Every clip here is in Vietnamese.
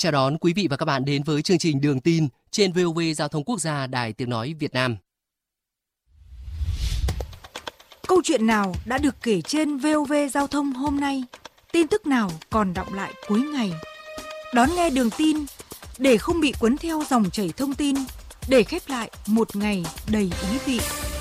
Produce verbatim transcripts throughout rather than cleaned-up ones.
Chào đón quý vị và các bạn đến với chương trình Đường tin trên vê o vê Giao thông Quốc gia Đài Tiếng nói Việt Nam. Câu chuyện nào đã được kể trên vê o vê Giao thông hôm nay? Tin tức nào còn đọng lại cuối ngày? Đón nghe Đường tin để không bị cuốn theo dòng chảy thông tin, để khép lại một ngày đầy ý vị.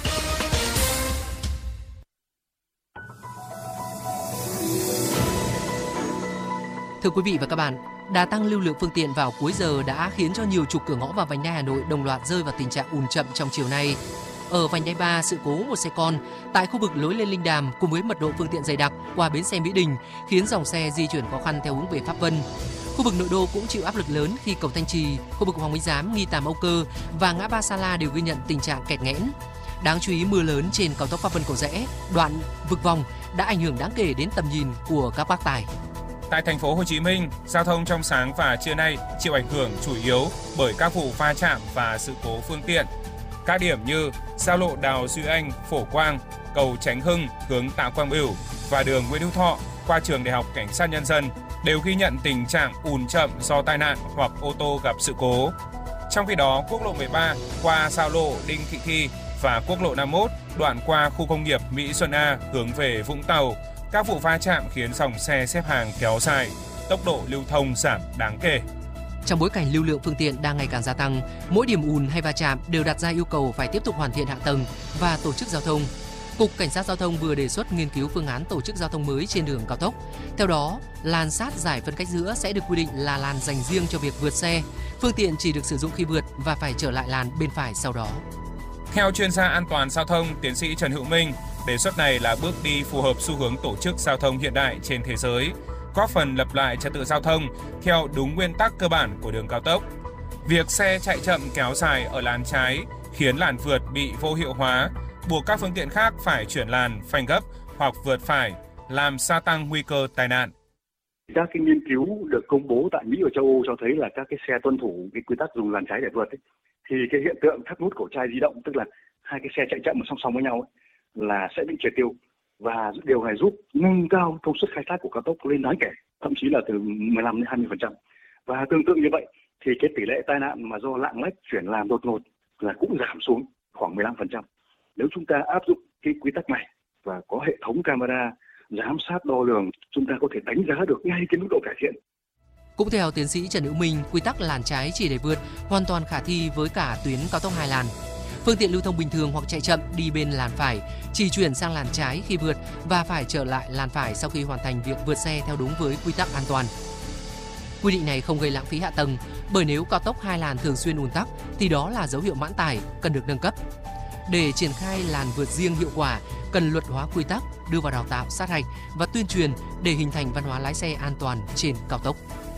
Thưa quý vị và các bạn, đà tăng lưu lượng phương tiện vào cuối giờ đã khiến cho nhiều trục cửa ngõ vào vành đai Hà Nội đồng loạt rơi vào tình trạng ùn chậm trong chiều nay. Ở vành đai ba, sự cố một xe con tại khu vực lối lên Linh Đàm cùng với mật độ phương tiện dày đặc qua bến xe Mỹ Đình khiến dòng xe di chuyển khó khăn theo hướng về Pháp Vân. Khu vực nội đô cũng chịu áp lực lớn khi cầu Thanh Trì, khu vực Hoàng Minh Giám, Nghi Tàm, Âu Cơ và ngã ba Sa La đều ghi nhận tình trạng kẹt nghẽn. Đáng chú ý, mưa lớn trên cao tốc Pháp Vân Cầu Giẽ, đoạn vực vòng đã ảnh hưởng đáng kể đến tầm nhìn của các bác tài. Tại thành phố Hồ Chí Minh, giao thông trong sáng và trưa nay chịu ảnh hưởng chủ yếu bởi các vụ va chạm và sự cố phương tiện. Các điểm như giao lộ Đào Duy Anh, Phổ Quang, cầu Chánh Hưng hướng Tạ Quang Bửu và đường Nguyễn Hữu Thọ qua trường Đại học Cảnh sát Nhân dân đều ghi nhận tình trạng ùn chậm do tai nạn hoặc ô tô gặp sự cố. Trong khi đó, quốc lộ mười ba qua giao lộ Đinh Thị Thi và quốc lộ năm mươi mốt đoạn qua khu công nghiệp Mỹ Xuân A hướng về Vũng Tàu, các vụ va chạm khiến dòng xe xếp hàng kéo dài, tốc độ lưu thông giảm đáng kể. Trong bối cảnh lưu lượng phương tiện đang ngày càng gia tăng, mỗi điểm ùn hay va chạm đều đặt ra yêu cầu phải tiếp tục hoàn thiện hạ tầng và tổ chức giao thông. Cục Cảnh sát Giao thông vừa đề xuất nghiên cứu phương án tổ chức giao thông mới trên đường cao tốc. Theo đó, làn sát giải phân cách giữa sẽ được quy định là làn dành riêng cho việc vượt xe. Phương tiện chỉ được sử dụng khi vượt và phải trở lại làn bên phải sau đó. Theo chuyên gia an toàn giao thông, tiến sĩ Trần Hữu Minh, đề xuất này là bước đi phù hợp xu hướng tổ chức giao thông hiện đại trên thế giới, góp phần lập lại trật tự giao thông theo đúng nguyên tắc cơ bản của đường cao tốc. Việc xe chạy chậm kéo dài ở làn trái khiến làn vượt bị vô hiệu hóa, buộc các phương tiện khác phải chuyển làn, phanh gấp hoặc vượt phải, làm gia tăng nguy cơ tai nạn. Các cái nghiên cứu được công bố tại Mỹ và châu Âu cho thấy là các cái xe tuân thủ cái quy tắc dùng làn trái để vượt ấy, thì cái hiện tượng thắt nút cổ trai di động, tức là hai cái xe chạy chậm song song với nhau ấy, là sẽ bị triệt tiêu, và điều này giúp nâng cao công suất khai thác của cao tốc lên đáng kể, thậm chí là từ mười lăm đến hai mươi phần trăm. Và tương tự như vậy thì cái tỷ lệ tai nạn mà do lạng lách chuyển làn đột ngột là cũng giảm xuống khoảng mười lăm phần trăm. Nếu chúng ta áp dụng cái quy tắc này và có hệ thống camera giám sát đo lường, chúng ta có thể đánh giá được ngay cái mức độ cải thiện. Cũng theo tiến sĩ Trần Hữu Minh, quy tắc làn trái chỉ để vượt hoàn toàn khả thi với cả tuyến cao tốc hai làn. Phương tiện lưu thông bình thường hoặc chạy chậm đi bên làn phải chỉ chuyển sang làn trái khi vượt và phải trở lại làn phải sau khi hoàn thành việc vượt xe theo đúng với quy tắc an toàn. Quy định này không gây lãng phí hạ tầng, bởi nếu cao tốc hai làn thường xuyên ùn tắc thì đó là dấu hiệu mãn tải, cần được nâng cấp. Để triển khai làn vượt riêng hiệu quả, cần luật hóa quy tắc, đưa vào đào tạo, sát hạch và tuyên truyền để hình thành văn hóa lái xe an toàn trên cao tốc.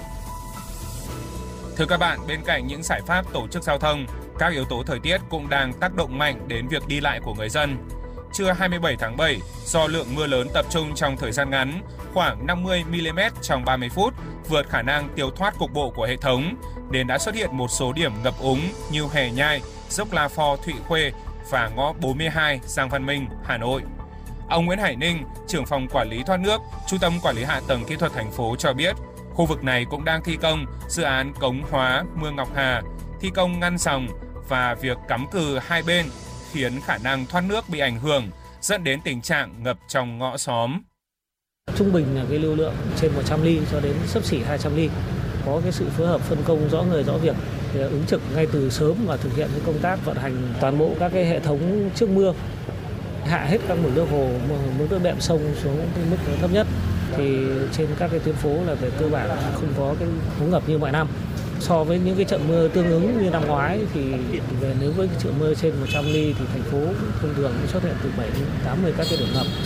Thưa các bạn, bên cạnh những giải pháp tổ chức giao thông, các yếu tố thời tiết cũng đang tác động mạnh đến việc đi lại của người dân. Trưa hai mươi bảy tháng bảy, do lượng mưa lớn tập trung trong thời gian ngắn, khoảng năm mươi mi-li-mét trong ba mươi phút, vượt khả năng tiêu thoát cục bộ của hệ thống, nên đã xuất hiện một số điểm ngập úng như Hè Nhai, dốc La Phò, Thụy Khuê và ngõ bốn mươi hai Giang Văn Minh, Hà Nội. Ông Nguyễn Hải Ninh, trưởng phòng quản lý thoát nước, Trung tâm Quản lý Hạ tầng Kỹ thuật thành phố cho biết, khu vực này cũng đang thi công dự án cống hóa Mương Ngọc Hà, thi công ngăn dòng và việc cắm cừ hai bên khiến khả năng thoát nước bị ảnh hưởng, dẫn đến tình trạng ngập trong ngõ xóm. Trung bình là cái lưu lượng trên một trăm ly cho đến xấp xỉ hai trăm ly. Có cái sự phối hợp phân công rõ người rõ việc, để ứng trực ngay từ sớm và thực hiện cái công tác vận hành toàn bộ các cái hệ thống trước mưa, hạ hết các mực nước hồ, mực nước đệm sông xuống cái mức thấp nhất. Thì trên các cái tuyến phố là về cơ bản không có cái úng ngập như mọi năm. So với những cái trận mưa tương ứng như năm ngoái thì về nếu với cái trận mưa trên một trăm ly thì thành phố thông thường cũng xuất hiện từ bảy đến tám mươi các cái điểm ngập.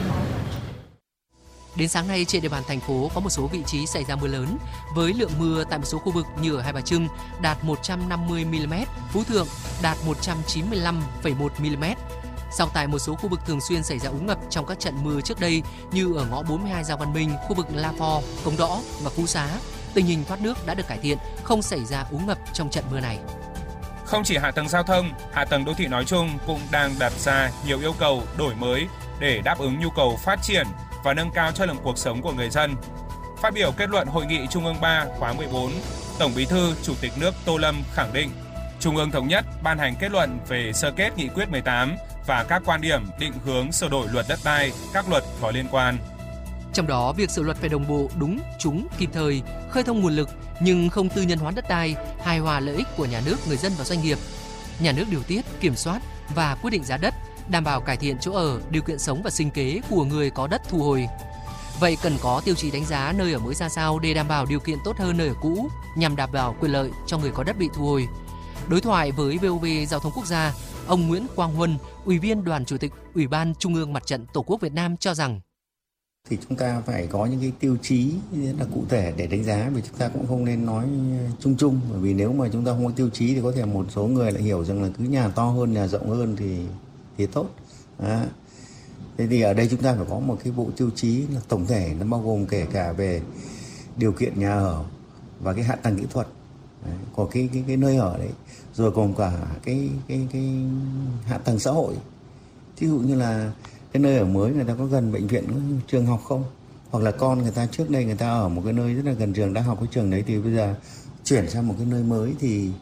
Đến sáng nay trên địa bàn thành phố có một số vị trí xảy ra mưa lớn với lượng mưa tại một số khu vực như ở Hai Bà Trưng đạt một trăm năm mươi mi-li-mét, Phú Thượng đạt một trăm chín mươi lăm phẩy một mi-li-mét. Song tại một số khu vực thường xuyên xảy ra úng ngập trong các trận mưa trước đây như ở ngõ bốn mươi hai Giang Văn Minh, khu vực La Phò, Cống Đõ và Phú Xá, tình hình thoát nước đã được cải thiện, không xảy ra úng ngập trong trận mưa này. Không chỉ hạ tầng giao thông, hạ tầng đô thị nói chung cũng đang đặt ra nhiều yêu cầu đổi mới để đáp ứng nhu cầu phát triển và nâng cao chất lượng cuộc sống của người dân. Phát biểu kết luận hội nghị Trung ương ba khóa mười bốn, Tổng Bí thư Chủ tịch nước Tô Lâm khẳng định Trung ương thống nhất ban hành kết luận về sơ kết nghị quyết mười tám và các quan điểm định hướng sửa đổi luật đất đai, các luật có liên quan. Trong đó, việc sửa luật phải đồng bộ, đúng, trúng, kịp thời, khơi thông nguồn lực nhưng không tư nhân hóa đất đai, hài hòa lợi ích của nhà nước, người dân và doanh nghiệp. Nhà nước điều tiết, kiểm soát và quyết định giá đất, đảm bảo cải thiện chỗ ở, điều kiện sống và sinh kế của người có đất thu hồi. Vậy cần có tiêu chí đánh giá nơi ở mới ra sao để đảm bảo điều kiện tốt hơn nơi ở cũ nhằm đảm bảo quyền lợi cho người có đất bị thu hồi. Đối thoại với vê o vê Giao thông Quốc gia, ông Nguyễn Quang Huân, Ủy viên Đoàn Chủ tịch Ủy ban Trung ương Mặt trận Tổ quốc Việt Nam cho rằng thì chúng ta phải có những cái tiêu chí rất là cụ thể để đánh giá, vì chúng ta cũng không nên nói chung chung, bởi vì nếu mà chúng ta không có tiêu chí thì có thể một số người lại hiểu rằng là cứ nhà to hơn, nhà rộng hơn thì thì tốt. Đó. Thế thì ở đây chúng ta phải có một cái bộ tiêu chí là tổng thể, nó bao gồm kể cả về điều kiện nhà ở và cái hạ tầng kỹ thuật đấy, của cái cái cái nơi ở đấy, rồi còn cả cái cái cái hạ tầng xã hội. Ví dụ như là cái nơi ở mới người ta có gần bệnh viện, có trường học không? Hoặc là con người ta trước đây người ta ở một cái nơi rất là gần trường đã học cái trường đấy, thì bây giờ chuyển sang một cái nơi mới thì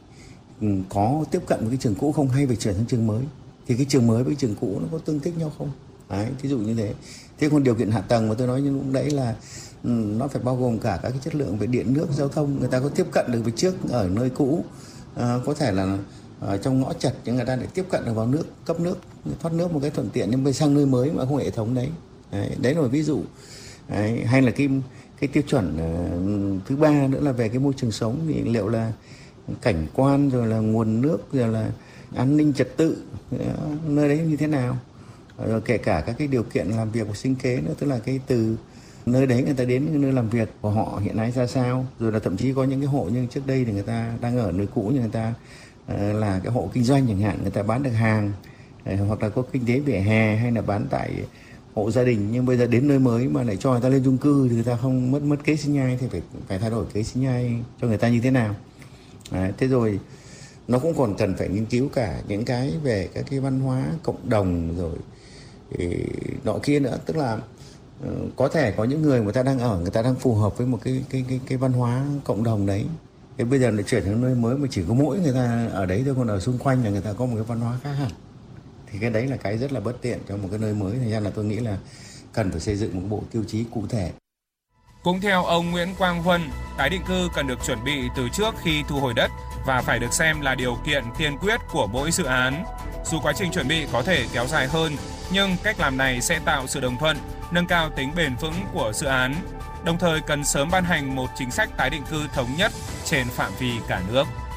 có tiếp cận với cái trường cũ không, hay phải chuyển sang trường mới? Thì cái trường mới với trường cũ nó có tương thích nhau không? Đấy, ví dụ như thế. Thế còn điều kiện hạ tầng mà tôi nói như lúc đấy là nó phải bao gồm cả các cái chất lượng về điện nước, giao thông. Người ta có tiếp cận được với trước ở nơi cũ, à, có thể là ở trong ngõ chật nhưng người ta lại tiếp cận được vào nước, cấp nước, thoát nước một cái thuận tiện, nhưng bây sang nơi mới mà không hệ thống đấy. Đấy, đấy là một ví dụ. Đấy, hay là cái cái tiêu chuẩn uh, thứ ba nữa là về cái môi trường sống, thì liệu là cảnh quan, rồi là nguồn nước, rồi là an ninh trật tự uh, nơi đấy như thế nào, rồi kể cả các cái điều kiện làm việc và sinh kế nữa, tức là cái từ nơi đấy người ta đến nơi làm việc của họ hiện nay ra sao, rồi là thậm chí có những cái hộ nhưng trước đây thì người ta đang ở nơi cũ nhưng người ta là cái hộ kinh doanh chẳng hạn, người ta bán được hàng hoặc là có kinh tế vỉa hè, hay là bán tại hộ gia đình, nhưng bây giờ đến nơi mới mà lại cho người ta lên chung cư thì người ta không mất mất kế sinh nhai, thì phải phải thay đổi kế sinh nhai cho người ta như thế nào. Đấy, thế rồi nó cũng còn cần phải nghiên cứu cả những cái về các cái văn hóa cộng đồng rồi thì nọ kia nữa, tức là uh, có thể có những người người ta đang ở, người ta đang phù hợp với một cái cái cái cái văn hóa cộng đồng đấy. Thế bây giờ lại chuyển sang nơi mới mà chỉ có mỗi người ta ở đấy thôi, còn ở xung quanh là người ta có một cái văn hóa khác hẳn. Thì cái đấy là cái rất là bất tiện cho một cái nơi mới. Thành ra là tôi nghĩ là cần phải xây dựng một bộ tiêu chí cụ thể. Cũng theo ông Nguyễn Quang Huân, tái định cư cần được chuẩn bị từ trước khi thu hồi đất và phải được xem là điều kiện tiên quyết của mỗi dự án. Dù quá trình chuẩn bị có thể kéo dài hơn, nhưng cách làm này sẽ tạo sự đồng thuận, nâng cao tính bền vững của dự án. Đồng thời cần sớm ban hành một chính sách tái định cư thống nhất trên phạm vi cả nước.